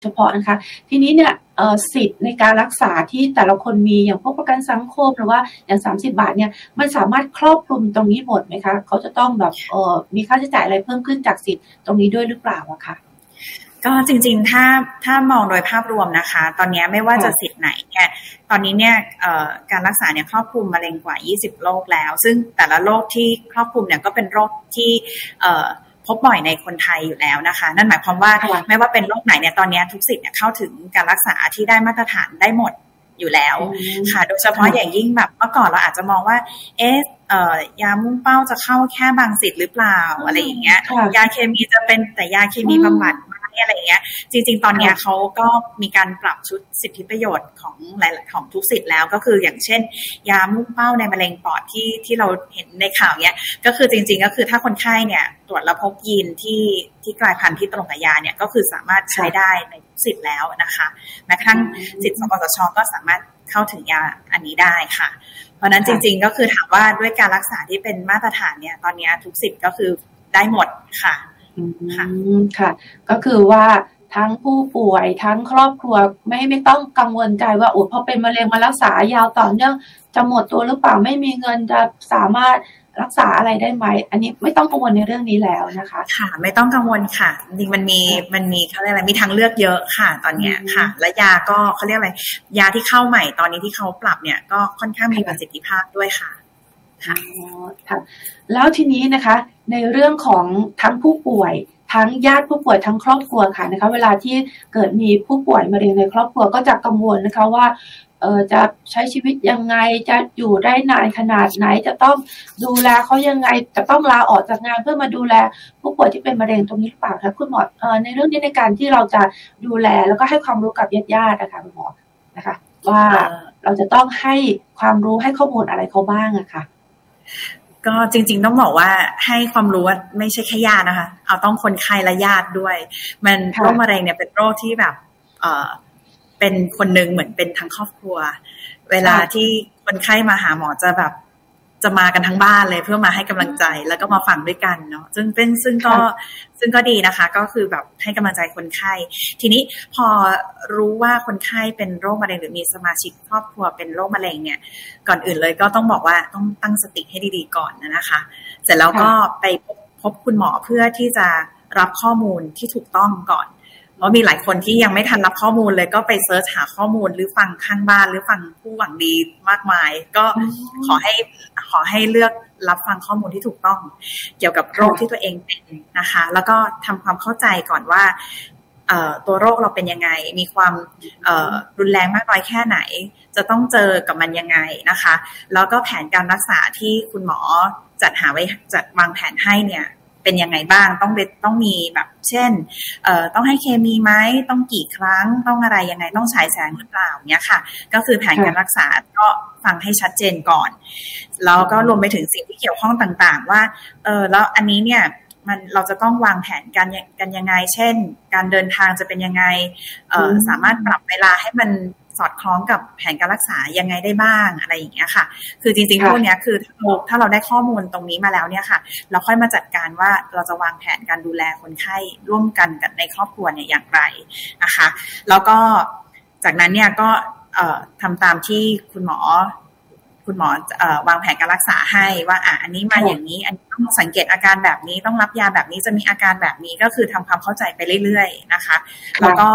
เฉพาะนะคะทีนี้เนี่ยสิทธิ์ในการรักษาที่แต่ละคนมีอย่างพวกประกันสังคมหรือว่าอย่าง30 บาทเนี่ยมันสามารถครอบคลุมตรงนี้หมดไหมคะเขาจะต้องแบบมีค่าใช้จ่ายอะไรเพิ่มขึ้นจากสิทธิ์ตรงนี้ด้วยหรือเปล่าอะคะก็จริงๆถ้ามองโดยภาพรวมนะคะตอนนี้ไม่ว่าจะสิทธิ์ไหนเนี่ยตอนนี้เนี่ยการรักษาเนี่ยครอบคลุมมะเร็งกว่า20โรคแล้วซึ่งแต่ละโรคที่ครอบคลุมเนี่ยก็เป็นโรคที่พบบ่อยในคนไทยอยู่แล้วนะคะนั่นหมายความว่าไม่ว่าเป็นโรคไหนเนี่ยตอนนี้ทุกสิทธิ์เนี่ยเข้าถึงการรักษาที่ได้มาตรฐานได้หมดอยู่แล้วค่ะโดยเฉพาะอย่างยิ่งแบบเมื่อก่อนเราอาจจะมองว่ายามุ่งเป้าจะเข้าแค่บางสิทธิ์หรือเปล่าอะไรอย่างเงี้ยยาเคมีจะเป็นแต่ยาเคมีบำบัดอะไรอย่างเงี้ยจริงๆตอนนี้เขาก็มีการปรับชุดสิทธิประโยชน์ของหลายของทุกสิทธิ์แล้วก็คืออย่างเช่นยามุ่งเป้าในมะเร็งปอดที่เราเห็นในข่าวเนี้ยก็คือจริงๆก็คือถ้าคนไข้เนี่ยตรวจแล้วพบยีนที่กลายพันธุ์ที่ตรงกับยาเนี่ยก็คือสามารถใช้ได้ในทุกสิทธิ์แล้วนะคะแม้กระทั่งสิทธิ์สปสช.ก็สามารถเข้าถึงยาอันนี้ได้ค่ะเพราะนั้นจริงๆก็คือถามว่าด้วยการรักษาที่เป็นมาตรฐานเนี่ยตอนนี้ทุกสิทธิ์ก็คือได้หมดค่ะค่ะก็คือว่าทั้งผู้ป่วยทั้งครอบครัวไม่ต้องกังวลใจว่าโอ้พอเป็นมะเร็งมารักษายาวต่อเนื่องจะหมดตัวหรือเปล่าไม่มีเงินจะสามารถรักษาอะไรได้ไหมอันนี้ไม่ต้องกังวลในเรื่องนี้แล้วนะคะค่ะไม่ต้องกังวลค่ะจริงมันมีเขาเรียกอะไรมีทางเลือกเยอะค่ะตอนนี้ค่ะและยาก็เขาเรียกอะไรยาที่เข้าใหม่ตอนนี้ที่เขาปรับเนี่ยก็ค่อนข้างมีประสิทธิภาพด้วยค่ะค่ะแล้วทีนี้นะคะในเรื่องของทั้งผู้ป่วยทั้งญาติผู้ป่วยทั้งครอบครัวค่ะนะคะเวลาที่เกิดมีผู้ป่วยมะเร็งในครอบครัวก็จะกังวลนะคะว่าจะใช้ชีวิตยังไงจะอยู่ได้นานขนาดไหนจะต้องดูแลเขายังไงจะต้องลาออกจากงานเพื่อมาดูแลผู้ป่วยที่เป็นมะเร็งตรงนี้หรือเปล่าคะคุณหมอในเรื่องนี้ในการที่เราจะดูแลแล้วก็ให้ความรู้กับญาติๆนะคะคุณหมอนะคะว่าเราจะต้องให้ความรู้ให้ข้อมูลอะไรเขาบ้างอะค่ะก็จริงๆต้องบอกว่าให้ความรู้ว่าไม่ใช่แค่ญาตินะคะเอาต้องคนไข้และญาติด้วยมันโรคมะเร็งเนี่ยเป็นโรคที่แบบเป็นคนนึงเหมือนเป็นทั้งครอบครัวเวลาที่คนไข้มาหาหมอจะแบบจะมากันทั้งบ้านเลยเพื่อมาให้กำลังใจแล้วก็มาฟังด้วยกันเนาะซึ่งก็ดีนะคะก็คือแบบให้กำลังใจคนไข้ทีนี้พอรู้ว่าคนไข้เป็นโรคมะเร็งหรือมีสมาชิกครอบครัวเป็นโรคมะเร็งเนี่ยก่อนอื่นเลยก็ต้องบอกว่าต้องตั้งสติให้ดีๆก่อนนะคะเสร็จแล้วก็ไปพบคุณหมอเพื่อที่จะรับข้อมูลที่ถูกต้องก่อนเพราะมีหลายคนที่ยังไม่ทันรับข้อมูลเลยก็ไปเซิร์ชหาข้อมูลหรือฟังข้างบ้านหรือฟังผู้หวังดีมากมายก็ขอให้เลือกรับฟังข้อมูลที่ถูกต้องเกี่ยวกับโรคที่ตัวเองเป็นนะคะแล้วก็ทำความเข้าใจก่อนว่าตัวโรคเราเป็นยังไงมีความรุนแรงมากน้อยแค่ไหนจะต้องเจอกับมันยังไงนะคะแล้วก็แผนการรักษาที่คุณหมอจัดวางแผนให้เนี่ยเป็นยังไงบ้างต้องมีแบบเช่นต้องให้เคมีไหมต้องกี่ครั้งต้องอะไรยังไงต้องฉายแสงหรือเปล่าเนี่ยค่ะก็คือแผนการรักษาก็ฟังให้ชัดเจนก่อนแล้วก็รวมไปถึงสิ่งที่เกี่ยวข้องต่างๆว่าแล้วอันนี้เนี่ยเราจะต้องวางแผนกันยังไงเช่นการเดินทางจะเป็นยังไงสามารถปรับเวลาให้มันสอดคล้องกับแผนการรักษายังไงได้บ้างอะไรอย่างเงี้ยค่ะคือจริงๆพวกเนี้ยคือถ้าเราได้ข้อมูลตรงนี้มาแล้วเนี่ยค่ะเราค่อยมาจัดการว่าเราจะวางแผนการดูแลคนไข้ร่วมกันกับในครอบครัวเนี่ยอย่างไรนะคะแล้วก็จากนั้นเนี่ยก็ทำตามที่คุณหมอวางแผนการรักษาให้ว่าอันนี้มาอย่างนี้อันนี้ต้องสังเกตอาการแบบนี้ต้องรับยาแบบนี้จะมีอาการแบบนี้ก็คือทำความเข้าใจไปเรื่อยๆนะคะแล้วก็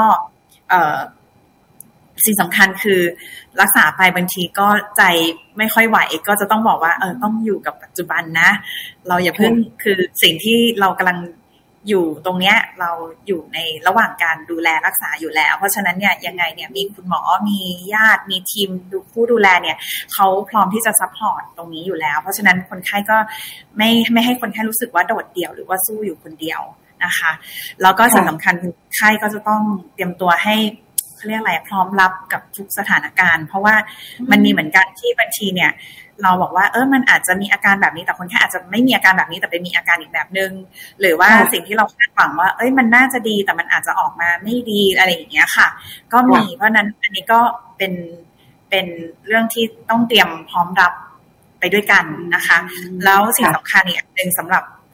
สิ่งสำคัญคือรักษาไปบางทีก็ใจไม่ค่อยไหวก็จะต้องบอกว่าต้องอยู่กับปัจจุบันนะเราอย่าเพิ่งคือสิ่งที่เรากำลังอยู่ตรงเนี้ยเราอยู่ในระหว่างการดูแลรักษาอยู่แล้วเพราะฉะนั้นเนี่ยยังไงเนี่ยมีคุณหมอมีญาติมีทีมผู้ดูแลเนี่ยเขาพร้อมที่จะซัพพอร์ตตรงนี้อยู่แล้วเพราะฉะนั้นคนไข้ก็ไม่ให้คนไข้รู้สึกว่าโดดเดี่ยวหรือว่าสู้อยู่คนเดียวนะคะแล้วก็สิ่งสำคัญคนไข้ก็จะต้องเตรียมตัวให้เขาเรียกอะไรพร้อมรับกับทุกสถานการณ์เพราะว่ามันมีเหมือนกันที่บางทีเนี่ยเราบอกว่ามันอาจจะมีอาการแบบนี้แต่คนไข้อาจจะไม่มีอาการแบบนี้แต่ไปมีอาการอีกแบบนึงหรือว่าสิ่งที่เราคาดหวังว่ามันน่าจะดีแต่มันอาจจะออกมาไม่ดีอะไรอย่างเงี้ยค่ะก็มีเพราะนั้นอันนี้ก็เป็นเรื่องที่ต้องเตรียมพร้อมรับไปด้วยกันนะคะแล้วสิ่งสำคัญอีกอันนึงสำหรับ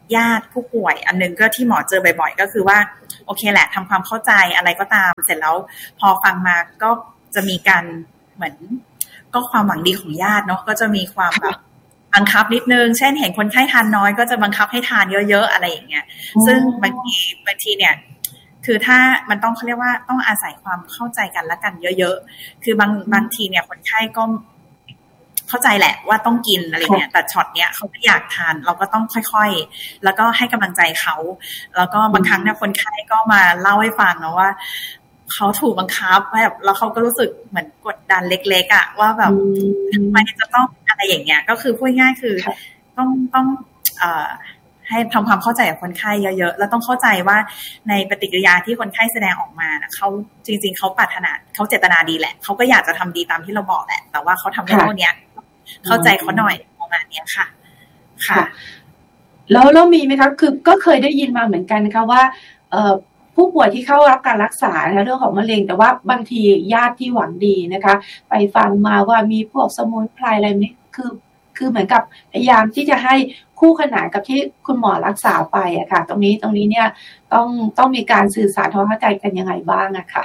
ญาติผู้ป่วยอันนึงก็ที่หมอเจอบ่อยๆก็คือว่าโอเคแหละทำความเข้าใจอะไรก็ตามเสร็จแล้วพอฟังมาก็จะมีการเหมือนก็ความหวังดีของญาติเนาะก็จะมีความแบบบังคับนิดนึงเช่นเห็นคนไข้ทานน้อยก็จะบังคับให้ทานเยอะๆอะไรอย่างเงี้ยซึ่งบางทีเนี่ยคือถ้ามันต้องเขาเรียกว่าต้องอาศัยความเข้าใจกันและกันเยอะๆคือบางทีเนี่ยคนไข้ก็เข้าใจแหละว่าต้องกินอะไรเนี่ยแต่ช็อตเนี้ยเขาไม่อยากทานเราก็ต้องค่อยๆแล้วก็ให้กำลังใจเขาแล้วก็บางครั้งเนี่ยคนไข้ก็มาเล่าให้ฟังนะว่าเขาถูกบังคับแบบแล้วเขาก็รู้สึกเหมือนกดดันเล็กๆอ่ะว่าแบบทำไมจะต้องอะไรอย่างเงี้ยก็คือพูดง่ายคือต้องให้ทำความเข้าใจกับคนไข้เยอะๆแล้วต้องเข้าใจว่าในปฏิกิริยาที่คนไข้แสดงออกมานะเขาจริงๆเขาปรารถนาเขาเจตนาดีแหละเขาก็อยากจะทำดีตามที่เราบอกแหละแต่ว่าเขาทำได้เท่านี้เข้าใจเขาหน่อยประมาณนี้ค่ะค่ะแล้วมีไหมคะคือก็เคยได้ยินมาเหมือนกันนะคะว่าผู้ป่วยที่เข้ารับการรักษาเรื่องของมะเร็งแต่ว่าบางทีญาติที่หวังดีนะคะไปฟังมาว่ามีพวกสมุนไพรอะไรนี้คือเหมือนกับพยายามที่จะให้คู่ขนานกับที่คุณหมอรักษาไปอะค่ะตรงนี้เนี่ยต้องมีการสื่อสารทำความเข้าใจกันยังไงบ้างอะค่ะ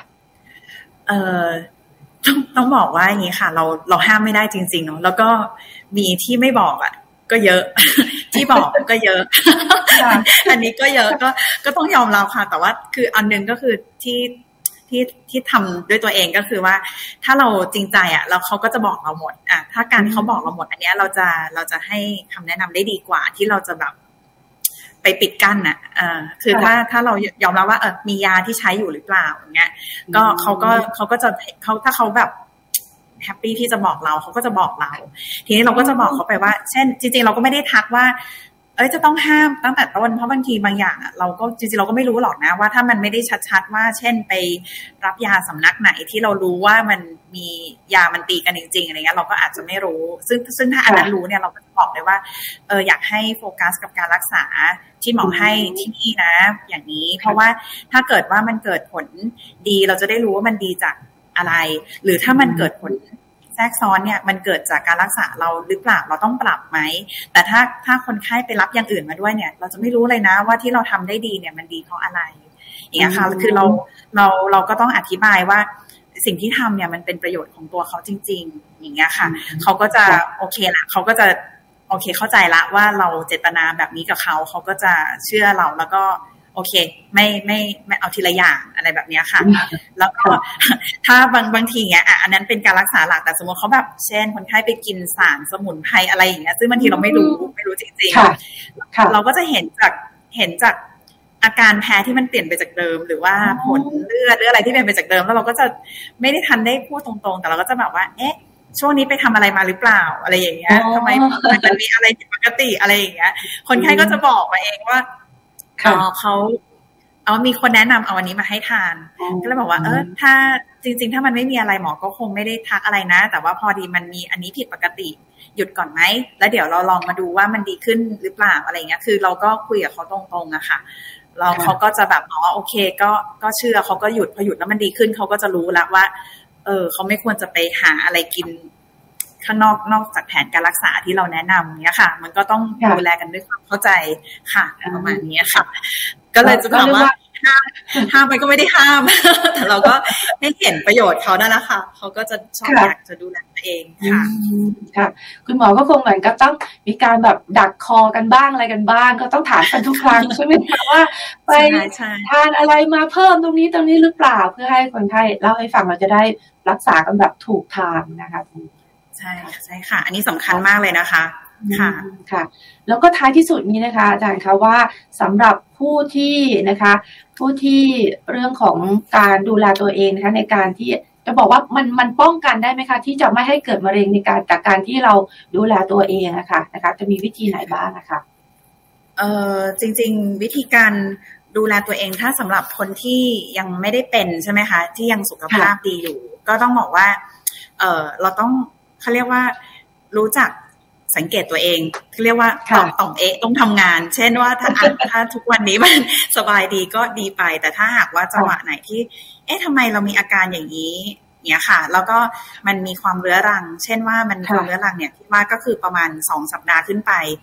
ต้องบอกว่าอย่างนี้ค่ะเราห้ามไม่ได้จริงๆเนาะแล้วก็มีที่ไม่บอกอ่ะก็เยอะที่บอกก็เยอะอันนี้ก็เยอะก็ต้องยอมรับค่ะแต่ว่าคืออันนึงก็คือที่ทำด้วยตัวเองก็คือว่าถ้าเราจริงใจอ่ะแล้วเขาก็จะบอกเราหมดอ่ะถ้าการที่เขาบอกเราหมดอันนี้เราจะให้คำแนะนำได้ดีกว่าที่เราจะแบบไปปิดกั้นน่ะคือถ้าเรายอมรับว่ามียาที่ใช้อยู่หรือเปล่าอย่างเงี้ยก็เขาก็จะถ้าเขาแบบแฮปปี้ที่จะบอกเราเขาก็จะบอกเราทีนี้เราก็จะบอกเขาไปว่าเช่นจริงๆเราก็ไม่ได้ทักว่าจะต้องห้ามตั้งแต่ต้นเพราะบางทีบางอย่างเราก็จริงๆเราก็ไม่รู้หรอกนะว่าถ้ามันไม่ได้ชัดๆว่าเช่นไปรับยาสำนักไหนที่เรารู้ว่ามันมียามันตีกันจริงๆอะไรเงี้ยเราก็อาจจะไม่รู้ซึ่งถ้าอันนั้นรู้เนี่ยเราก็จะบอกเลยว่าอยากให้โฟกัสกับการรักษาที่หมอให้ที่นี่นะอย่างนี้เพราะว่าถ้าเกิดว่ามันเกิดผลดีเราจะได้รู้ว่ามันดีจากอะไรหรือถ้ามันเกิดผลแทรกซ้อนเนี่ยมันเกิดจากการรักษาเราหรือเปล่าเราต้องปรับไหมแต่ถ้าคนไข้ไปรับอย่างอื่นมาด้วยเนี่ยเราจะไม่รู้เลยนะว่าที่เราทำได้ดีเนี่ยมันดีเพราะอะไรอย่างเงี้ยค่ะคือเราก็ต้องอธิบายว่าสิ่งที่ทำเนี่ยมันเป็นประโยชน์ของตัวเขาจริงๆอย่างเงี้ยค่ะเขาก็จะโอเคละเขาก็จะโอเคเข้าใจละว่าเราเจตนาแบบนี้กับเขาก็จะเชื่อเราแล้วก็โอเคไม่เอาทีละอย่างอะไรแบบนี้ค่ะแล้วก็ถ้าบางทีเงี้ยอันนั้นเป็นการรักษาหลักแต่สมมติเขาแบบเช่นคนไข้ไปกินสารสมุนไพรอะไรอย่างเงี้ยซึ่งบางทีเราไม่รู้จริงๆเราก็จะเห็นจากอาการแพ้ที่มันเปลี่ยนไปจากเดิมหรือว่าผลเลือดหรืออะไรที่เปลี่ยนไปจากเดิมแล้วเราก็จะไม่ได้ทันได้พูดตรงๆแต่เราก็จะแบบว่าช่วงนี้ไปทำอะไรมาหรือเปล่าอะไรอย่างเงี้ยทำไมมันมีอะไรผิดปกติอะไรอย่างเงี้ยคนไข้ก็จะบอกมาเองว่าเขามีคนแนะนำเอาอันนี้มาให้ทานก็เลยบอกว่าถ้าจริงๆถ้ามันไม่มีอะไรหมอก็คงไม่ได้ทักอะไรนะแต่ว่าพอดีมันมีอันนี้ผิดปกติหยุดก่อนไหมแล้วเดี๋ยวเราลองมาดูว่ามันดีขึ้นหรือเปล่าอะไรเงี้ยคือเราก็คุยกับเขาตรงๆอะค่ะเขาก็จะแบบโอเคก็เชื่อเขาก็หยุดพอหยุดแล้วมันดีขึ้นเขาก็จะรู้แล้วว่าเขาไม่ควรจะไปหาอะไรกินข้างนอกจากแผนการรักษาที่เราแนะนำเนี้ยค่ะมันก็ต้องดูแลกันด้วยความเข้าใจค่ะประมาณนี้ค่ะก็เลยจะถามว่าห้ามไปก็ไม่ได้ห้ามแต่เราก็ให้เห็นประโยชน์เขานั่นแหละค่ะเขาก็จะชอบอยากจะดูแลตัวเองค่ะคุณหมอก็คงเหมือนกับต้องมีการแบบดักคอกันบ้างอะไรกันบ้างก็ต้องถามกันทุกครั้งใช่ไหมคะว่าไปทานอะไรมาเพิ่มตรงนี้หรือเปล่าเพื่อให้คนไข้เล่าให้ฟังเราจะได้รักษากันแบบถูกทางนะคะใช่ค่ะอันนี้สำคัญมากเลยนะคะค่ะแล้วก็ท้ายที่สุดนี้นะคะอาจารย์คะว่าสำหรับผู้ที่เรื่องของการดูแลตัวเองนะคะในการที่จะบอกว่ามันป้องกันได้ไหมคะที่จะไม่ให้เกิดมะเร็งในการที่เราดูแลตัวเองนะคะจะมีวิธีไหนบ้างนะคะจริงๆวิธีการดูแลตัวเองถ้าสำหรับคนที่ยังไม่ได้เป็นใช่ไหมคะที่ยังสุขภาพดีอยู่ก็ต้องบอกว่าเราต้องเขาเรียกว่ารู้จักสังเกตตัวเองเรียกว่าต่อมต้องทำงานเช่นว่าถ้าทุกวันนี้มันสบายดีก็ดีไปแต่ถ้าหากว่าจังหวะไหนที่ทำไมเรามีอาการอย่างนี้เนี่ยค่ะแล้วก็มันมีความเรื้อรังเช่นว่ามันความเรื้อรังเนี่ยที่ว่าก็คือประมาณ2 สัปดาห์ขึ้นไป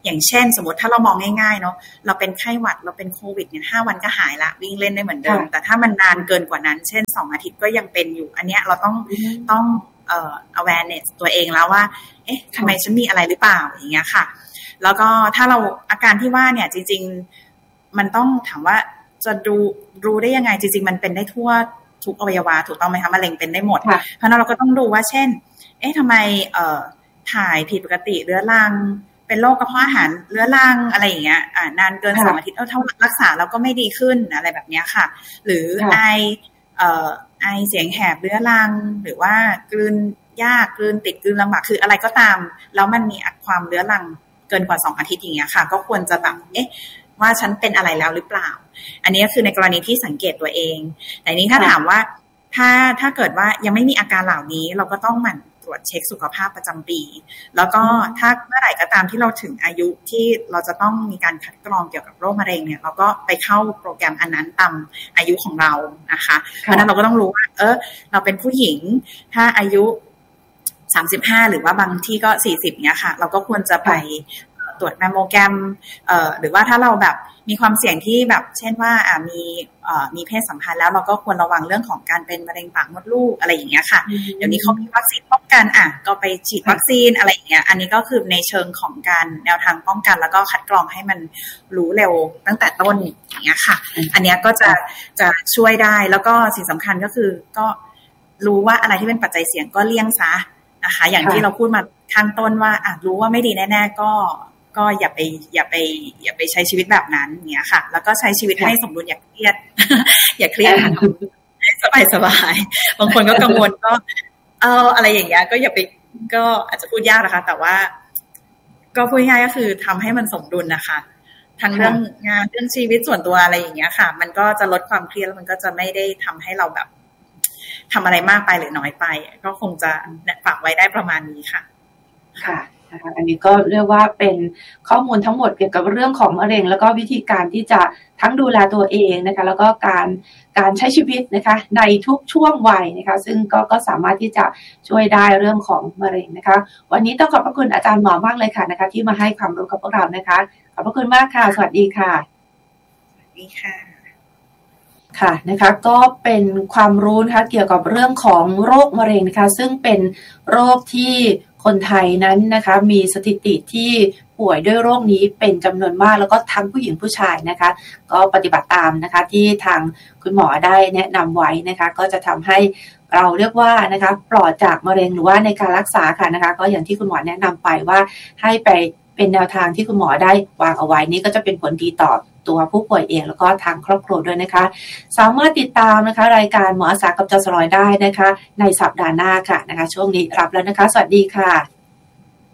อย่างเช่นสมมติถ้าเรามองง่ายๆเนาะเราเป็นไข้หวัดเราเป็นโควิดเนี่ย5 วันก็หายละวิ่งเล่นได้เหมือนเดิมแต่ถ้ามันนานเกินกว่านั้นเช่น2 อาทิตย์ก็ยังเป็นอยู่อันเนี้ยเราต้องawareness ตัวเองแล้วว่าเอ๊ะทำไมฉันมีอะไรหรือเปล่าอย่างเงี้ยค่ะแล้วก็ถ้าเราอาการที่ว่าเนี่ยจริงๆมันต้องถามว่าจะรู้ได้ยังไงจริงๆมันเป็นได้ทั่วทุกอวัยวะถูกต้องไหมคะมะเร็งเป็นได้หมดเพราะนั้นเราก็ต้องดูว่าเช่นเอ๊ะทำไมถ่ายผิดปกติเรื้อรังเป็นโรคกระเพาะอาหารเรื้อรังอะไรอย่างเงี้ยนานเกิน2 อาทิตย์ถ้ารักษาแล้วก็ไม่ดีขึ้นอะไรแบบนี้ค่ะหรือไอเสียงแหบเรื้อรังหรือว่ากลืนยากกลืนติดกลืนลำบากคืออะไรก็ตามแล้วมันมีความเรื้อรังเกินกว่า2 อาทิตย์อย่างเงี้ยค่ะก็ควรจะแบบเอ๊ะว่าฉันเป็นอะไรแล้วหรือเปล่าอันนี้ก็คือในกรณีที่สังเกตตัวเองแต่นี้ถ้าถามว่าถ้าเกิดว่ายังไม่มีอาการเหล่านี้เราก็ต้องหมั่นตรวจเช็คสุขภาพประจำปีแล้วก็ถ้าเมื่อไหร่ก็ตามที่เราถึงอายุที่เราจะต้องมีการคัดกรองเกี่ยวกับโรคมะเร็งเนี่ยเราก็ไปเข้าโปรแกรมอันนั้นตามอายุของเรานะคะเพราะนั้นเราก็ต้องรู้ว่าเราเป็นผู้หญิงถ้าอายุ35หรือว่าบางที่ก็40เนี้ยค่ะเราก็ควรจะไปตรวจแมมโมแกรมหรือว่าถ้าเราแบบมีความเสี่ยงที่แบบเช่นว่ามีเพศสัมพันธ์แล้วเราก็ควรระวังเรื่องของการเป็นมะเร็งปากมดลูกอะไรอย่างเงี้ยค่ะเดี๋ยวนี้เขามีวัคซีนป้องกันก็ไปฉีดวัคซีนอะไรอย่างเงี้ยอันนี้ก็คือในเชิงของการแนวทางป้องกันแล้วก็คัดกรองให้มันรู้เร็วตั้งแต่ต้นอย่างเงี้ยค่ะอันเนี้ยก็จะช่วยได้แล้วก็สิ่งสำคัญก็คือก็รู้ว่าอะไรที่เป็นปัจจัยเสี่ยงก็เลี่ยงซะนะคะอย่างที่เราพูดมาข้างต้นว่ารู้ว่าไม่ดีแน่ๆก็อย่าไปใช้ชีวิตแบบนั้นเงี้ยค่ะแล้วก็ใช้ชีวิตให้สมดุลอย่าเครียด อย่าเครียดค่ะสบายบางคนก็กังวลก็อะไรอย่างเงี้ยก็อย่าไปก็อาจจะพูดยากนะคะแต่ว่าก็พูดง่ายก็คือทำให้มันสมดุลนะคะทั้งเรื่องงานเรื่องชีวิตส่วนตัวอะไรอย่างเงี้ยค่ะมันก็จะลดความเครียดแล้วมันก็จะไม่ได้ทำให้เราแบบทำอะไรมากไปหรือน้อยไปก็คงจะฝากไว้ได้ประมาณนี้ค่ะค่ะอันนี้ก็เรียกว่าเป็นข้อมูลทั้งหมดเกี่ยวกับเรื่องของมะเร็งแล้วก็วิธีการที่จะทั้งดูแลตัวเองนะคะแล้วก็การใช้ชีวิตนะคะในทุกช่วงวัยนะคะซึ่งก็สามารถที่จะช่วยได้เรื่องของมะเร็งนะคะวันนี้ต้องขอบพระคุณอาจารย์หมอมากเลยค่ะนะคะที่มาให้ความรู้กับพวกเรานะคะขอบพระคุณมากค่ะสวัสดีค่ะสวัสดีค่ะค่ะนะคะก็เป็นความรู้นะคะเกี่ยวกับเรื่องของโรคมะเร็งนะคะซึ่งเป็นโรคที่คนไทยนั้นนะคะมีสถิติที่ป่วยด้วยโรคนี้เป็นจำนวนมากแล้วก็ทั้งผู้หญิงผู้ชายนะคะก็ปฏิบัติตามนะคะที่ทางคุณหมอได้แนะนำไว้นะคะก็จะทำให้เราเรียกว่านะคะปลอดจากมะเร็งหรือว่าในการรักษาค่ะนะคะก็อย่างที่คุณหมอแนะนำไปว่าให้ไปเป็นแนวทางที่คุณหมอได้วางเอาไว้นี่ก็จะเป็นผลดีต่อตัวผู้ป่วยเองแล้วก็ทางครอบครัวด้วยนะคะสามารถติดตามนะคะรายการหมออาสากับจสลอยได้นะคะในสัปดาห์หน้าค่ะนะคะช่วงนี้รับแล้วนะคะสวัสดีค่ะ